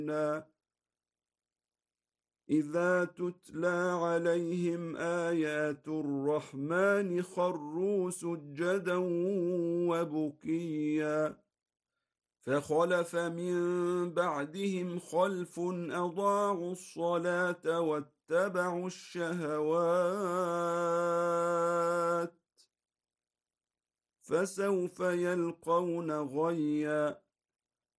إذا تتلى عليهم آيات الرحمن خروا سجدا وبكيا فخلف من بعدهم خلف أضاعوا الصلاة واتبعوا الشهوات فسوف يلقون غيا